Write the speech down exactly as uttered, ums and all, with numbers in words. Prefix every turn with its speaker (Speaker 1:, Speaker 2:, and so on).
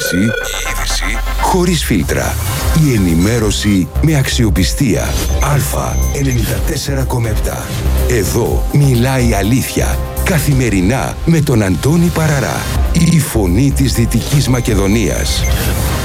Speaker 1: είδηση, η είδηση χωρίς φίλτρα. Η ενημέρωση με αξιοπιστία. Α ενενήντα τέσσερα κόμμα επτά. Εδώ μιλάει η αλήθεια. Καθημερινά με τον Αντώνη Παραρά. Η φωνή της Δυτικής Μακεδονίας.